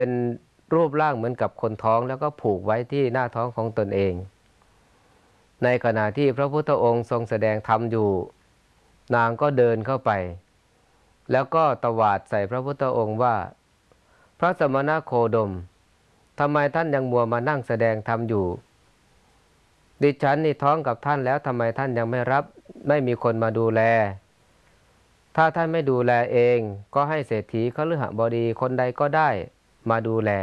เป็นรูปร่างเหมือนกับคนท้องแล้วก็ผูกไว้ที่หน้าท้องของตนเองในขณะที่พระพุทธองค์ทรงแสดงธรรมอยู่นางก็เดินเข้าไปแล้วก็ตวาดใส่พระพุทธองค์ว่าพระสมณโคดมทำไมท่านยังมัวมานั่งแสดงธรรมอยู่ดิฉันนี่ท้องกับท่านแล้วทำไมท่านยังไม่มีคนมาดูแลถ้าท่านไม่ดูแลเองก็ให้เศรษฐีคฤหบดีคนใดก็ได้มาดูแล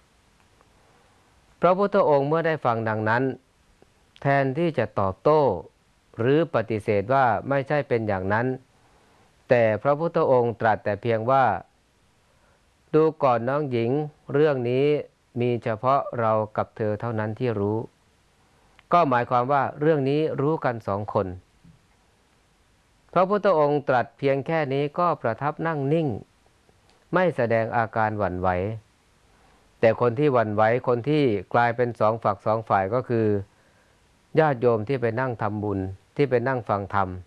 พระพุทธองค์เมื่อได้ฟังดังนั้นแทนที่จะตอบโต้หรือปฏิเสธว่าไม่ใช่เป็นอย่างนั้นแต่พระพุทธองค์ตรัสแต่เพียงว่าดูก่อนน้องหญิงเรื่องนี้มีเฉพาะเรากับเธอเท่านั้นที่รู้ก็หมายความว่าเรื่องนี้รู้กันสองคนพระพุทธองค์ตรัสเพียงแค่นี้ก็ประทับนั่งนิ่งไม่แสดงอาการหวั่นไหวแต่คนที่หวั่นไหวคนที่กลายเป็นสองฝักสองฝ่ายก็คือญาติโยมที่ไปนั่งทำบุญที่ไปนั่งฟังธรรม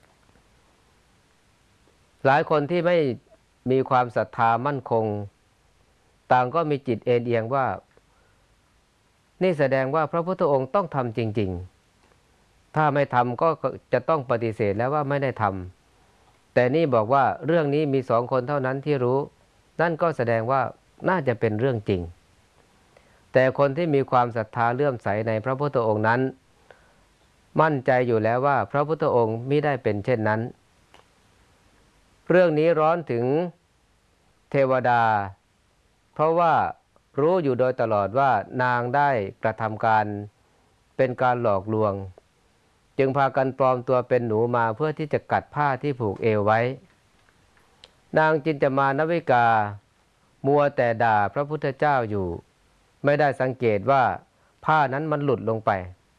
หลายคนที่ไม่มีความศรัทธามั่นคงต่างก็มีจิตเอ็นเอียงว่านี่แสดงว่าพระพุทธองค์ต้องทำจริงๆถ้าไม่ทำก็จะต้องปฏิเสธแล้วว่าไม่ได้ทำแต่นี่บอกว่าเรื่องนี้มีสองคนเท่านั้นที่รู้นั่นก็แสดงว่าน่าจะเป็นเรื่องจริงแต่คนที่มีความศรัทธาเลื่อมใสในพระพุทธองค์นั้นมั่นใจอยู่แล้วว่าพระพุทธองค์มิได้เป็นเช่นนั้นเรื่องนี้ร้อนถึงเทวดาเพราะว่ารู้อยู่โดยตลอดว่านางได้กระทำการเป็นการหลอกลวงจึงพากันปลอมตัวเป็นหนูมาเพื่อที่จะกัดผ้าที่ผูกเอวไว้นางจินจามานวิกามัวแต่ด่าพระพุทธเจ้าอยู่ไม่ได้สังเกตว่าผ้านั้นมันหลุดลงไป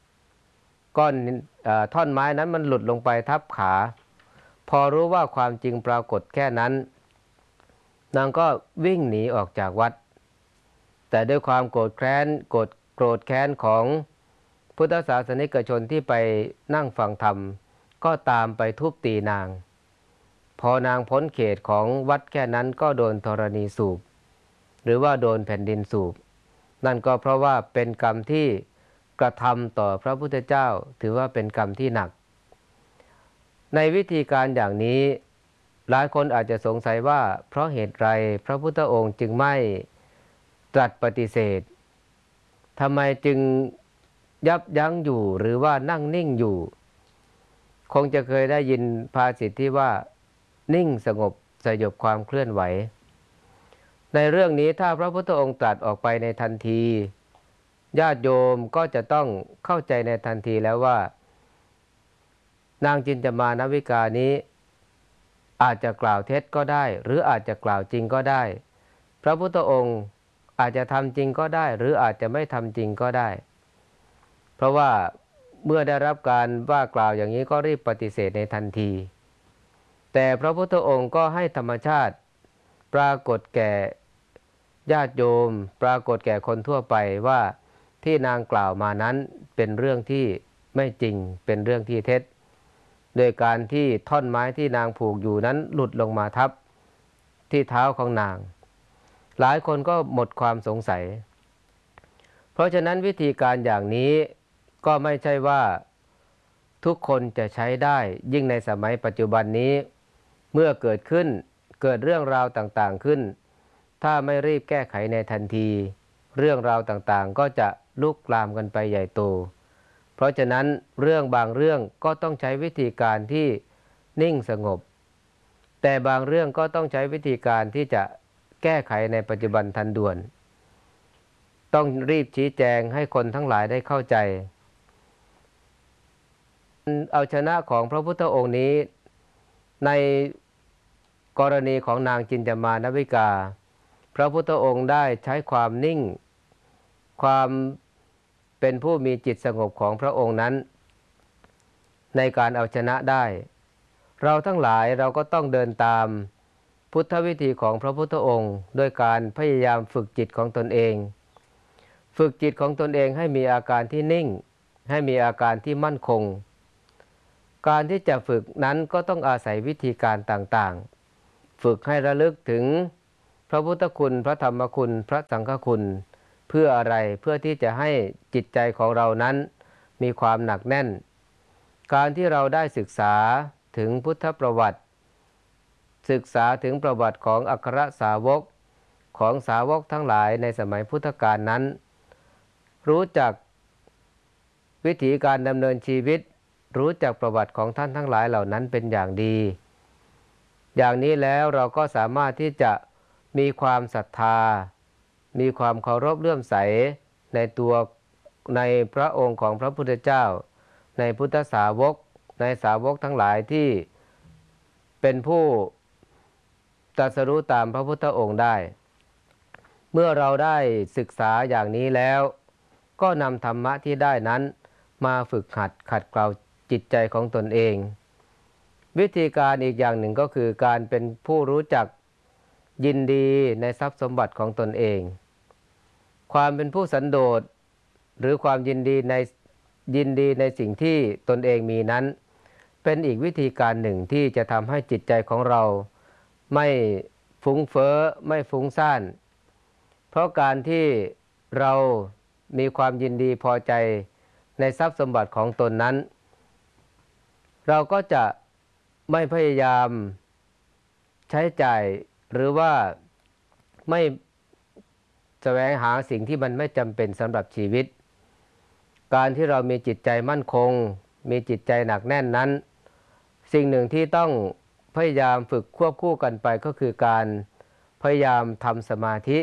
ท่อนไม้นั้นมันหลุดลงไปทับขาพอรู้ว่าความจริงปรากฏแค่นั้นนางก็วิ่งหนีออกจากวัดแต่ด้วยความโกรธแค้นของพุทธศาสนิกชนที่ไปนั่งฟังธรรมก็ตามไปทุบตีนางพอนางพ้นเขตของวัดแค่นั้นก็โดนธรณีสูบหรือว่าโดนแผ่นดินสูบนั่นก็เพราะว่าเป็นกรรมที่กระทำต่อพระพุทธเจ้าถือว่าเป็นกรรมที่หนักในวิธีการอย่างนี้หลายคนอาจจะสงสัยว่าเพราะเหตุไรพระพุทธองค์จึงไม่ตรัสปฏิเสธทำไมจึงยับยั้งอยู่หรือว่านั่งนิ่งอยู่คงจะเคยได้ยินภาษิตที่ว่านิ่งสงบสยบความเคลื่อนไหวในเรื่องนี้ถ้าพระพุทธองค์ตรัสออกไปในทันทีญาติโยมก็จะต้องเข้าใจในทันทีแล้วว่านางจินจามานวิกานี้อาจจะกล่าวเท็จก็ได้หรืออาจจะกล่าวจริงก็ได้พระพุทธองค์อาจจะทำจริงก็ได้หรืออาจจะไม่ทำจริงก็ได้เพราะว่าเมื่อได้รับการว่ากล่าวอย่างนี้ก็รีบปฏิเสธในทันทีแต่พระพุทธองค์ก็ให้ธรรมชาติปรากฏแก่ญาติโยมปรากฏแก่คนทั่วไปว่าที่นางกล่าวมานั้นเป็นเรื่องที่ไม่จริงเป็นเรื่องที่เท็จโดยการที่ท่อนไม้ที่นางผูกอยู่นั้นหลุดลงมาทับที่เท้าของนางหลายคนก็หมดความสงสัยเพราะฉะนั้นวิธีการอย่างนี้ก็ไม่ใช่ว่าทุกคนจะใช้ได้ยิ่งในสมัยปัจจุบันนี้เมื่อเกิดเรื่องราวต่างๆขึ้นถ้าไม่รีบแก้ไขในทันทีเรื่องราวต่างๆก็จะลุกลามกันไปใหญ่โตเพราะฉะนั้นเรื่องบางเรื่องก็ต้องใช้วิธีการที่นิ่งสงบแต่บางเรื่องก็ต้องใช้วิธีการที่จะแก้ไขในปัจจุบันทันด่วนต้องรีบชี้แจงให้คนทั้งหลายได้เข้าใจเอาชนะของพระพุทธองค์นี้ในกรณีของนางจินจามานวิกาพระพุทธองค์ได้ใช้ความนิ่งความเป็นผู้มีจิตสงบของพระองค์นั้นในการเอาชนะได้เราทั้งหลายเราก็ต้องเดินตามพุทธวิธีของพระพุทธองค์โดยการพยายามฝึกจิตของตนเองฝึกจิตของตนเองให้มีอาการที่นิ่งให้มีอาการที่มั่นคงการที่จะฝึกนั้นก็ต้องอาศัยวิธีการต่างๆฝึกให้ระลึกถึงพระพุทธคุณพระธรรมคุณพระสังฆคุณเพื่ออะไรเพื่อที่จะให้จิตใจของเรานั้นมีความหนักแน่นการที่เราได้ศึกษาถึงพุทธประวัติศึกษาถึงประวัติของอัครสาวกของสาวกทั้งหลายในสมัยพุทธกาลนั้นรู้จักวิถีการดำเนินชีวิตรู้จักประวัติของท่านทั้งหลายเหล่านั้นเป็นอย่างดีอย่างนี้แล้วเราก็สามารถที่จะมีความศรัทธามีความเคารพเลื่อมใสในพระองค์ของพระพุทธเจ้าในพุทธสาวกในสาวกทั้งหลายที่เป็นผู้ตรัสรู้ตามพระพุทธองค์ได้เมื่อเราได้ศึกษาอย่างนี้แล้วก็นำธรรมะที่ได้นั้นมาฝึกหัดขัดเกลาจิตใจของตนเองวิธีการอีกอย่างหนึ่งก็คือการเป็นผู้รู้จักยินดีในทรัพย์สมบัติของตนเองความเป็นผู้สันโดษหรือความยินดีในสิ่งที่ตนเองมีนั้นเป็นอีกวิธีการหนึ่งที่จะทำให้จิตใจของเราไม่ฟุ้งเฟ้อไม่ฟุ้งซ่านเพราะการที่เรามีความยินดีพอใจในทรัพย์สมบัติของตนนั้นเราก็จะไม่พยายามใช้จ่ายหรือว่าไม่แสวงหาสิ่งที่มันไม่จำเป็นสำหรับชีวิตการที่เรามีจิตใจมั่นคงมีจิตใจหนักแน่นนั้นสิ่งหนึ่งที่ต้องพยายามฝึกควบคู่กันไปก็คือการพยายามทำสมาธิ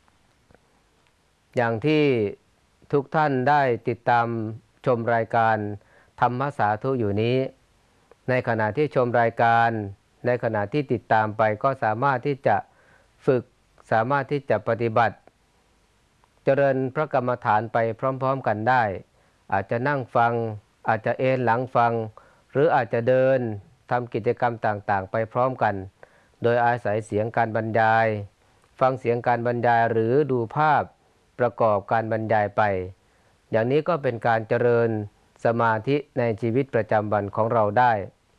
อย่างที่ทุกท่านได้ติดตามชมรายการธรรมสาธุอยู่นี้ในขณะที่ชมรายการในขณะที่ติดตามไปก็สามารถที่จะฝึกสามารถที่จะปฏิบัติเจริญพระกรรมฐานไปพร้อมๆกันได้อาจจะนั่งฟังอาจจะเอนหลังฟังหรืออาจจะเดินทำกิจกรรมต่างๆไปพร้อมกันโดยอาศัยเสียงการบรรยายฟังเสียงการบรรยายหรือดูภาพประกอบการบรรยายไปอย่างนี้ก็เป็นการเจริญสมาธิในชีวิตประจำวันของเราได้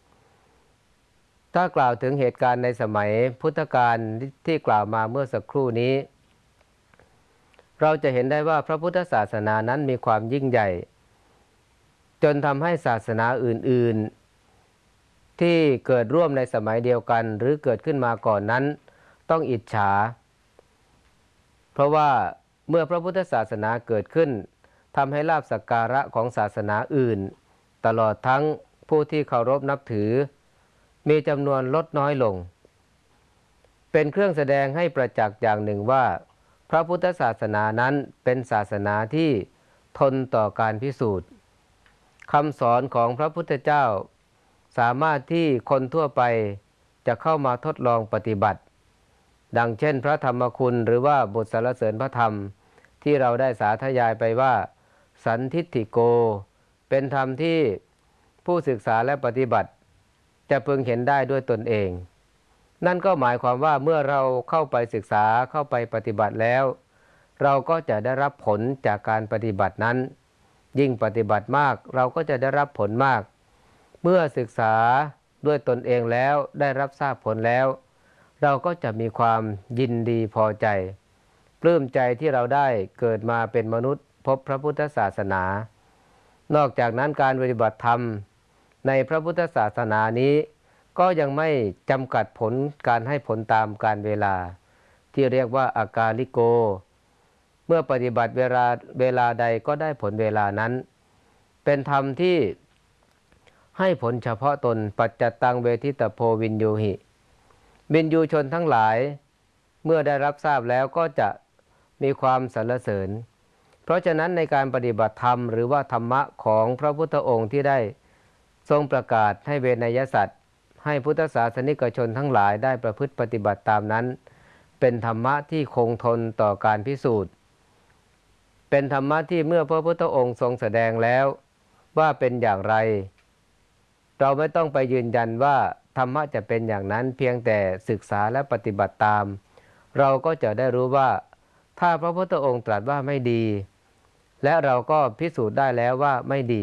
ถ้ากล่าวถึงเหตุการณ์ในสมัยพุทธกาลที่กล่าวมาเมื่อสักครู่นี้เราจะเห็นได้ว่าพระพุทธศาสนานั้นมีความยิ่งใหญ่จนทำให้ศาสนาอื่นๆที่เกิดร่วมในสมัยเดียวกันหรือเกิดขึ้นมาก่อนนั้นต้องอิจฉาเพราะว่าเมื่อพระพุทธศาสนาเกิดขึ้นทำให้ลาภสักการะของศาสนาอื่นตลอดทั้งผู้ที่เคารพนับถือมีจำนวนลดน้อยลงเป็นเครื่องแสดงให้ประจักษ์อย่างหนึ่งว่าพระพุทธศาสนานั้นเป็นศาสนาที่ทนต่อการพิสูจน์คำสอนของพระพุทธเจ้าสามารถที่คนทั่วไปจะเข้ามาทดลองปฏิบัติดังเช่นพระธรรมคุณหรือว่าบทสรรเสริญพระธรรมที่เราได้สาธยายไปว่าสันทิฏฐิโกเป็นธรรมที่ผู้ศึกษาและปฏิบัติจะพึงเห็นได้ด้วยตนเองนั่นก็หมายความว่าเมื่อเราเข้าไปศึกษาเข้าไปปฏิบัติแล้วเราก็จะได้รับผลจากการปฏิบัตินั้นยิ่งปฏิบัติมากเราก็จะได้รับผลมากเมื่อศึกษาด้วยตนเองแล้วได้รับทราบผลแล้วเราก็จะมีความยินดีพอใจปลื้มใจที่เราได้เกิดมาเป็นมนุษย์พบพระพุทธศาสนานอกจากนั้นการปฏิบัติธรรมในพระพุทธศาสนานี้ก็ยังไม่จำกัดผลการให้ผลตามกาลเวลาที่เรียกว่าอากาลิโกเมื่อปฏิบัติเวลาใดก็ได้ผลเวลานั้นเป็นธรรมที่ให้ผลเฉพาะตนปัจจตังเวทิตโพวินยูหิวินยูชนทั้งหลายเมื่อได้รับทราบแล้วก็จะมีความสรรเสริญเพราะฉะนั้นในการปฏิบัติธรรมหรือว่าธรรมะของพระพุทธองค์ที่ได้ทรงประกาศให้เวนยสัตว์ให้พุทธศาสนิกชนทั้งหลายได้ประพฤติปฏิบัติตามนั้นเป็นธรรมะที่คงทนต่อการพิสูจน์เป็นธรรมะที่เมื่อพระพุทธองค์ทรงแสดงแล้วว่าเป็นอย่างไรเราไม่ต้องไปยืนยันว่าธรรมะจะเป็นอย่างนั้นเพียงแต่ศึกษาและปฏิบัติตามเราก็จะได้รู้ว่าถ้าพระพุทธองค์ตรัสว่าไม่ดีและเราก็พิสูจน์ได้แล้วว่าไม่ดี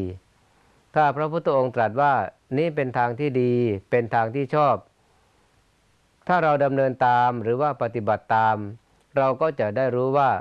ถ้าพระพุทธองค์ตรัสว่านี้เป็นทางที่ดีเป็นทางที่ชอบถ้าเราดำเนินตามหรือว่าปฏิบัติตาม เราก็จะได้รู้ว่า